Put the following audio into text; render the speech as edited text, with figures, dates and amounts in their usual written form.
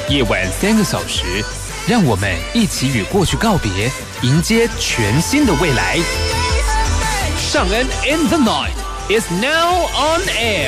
夜晚3个小时，让我们一起与过去告别，迎接全新的未来。尚恩 in the night is now on air。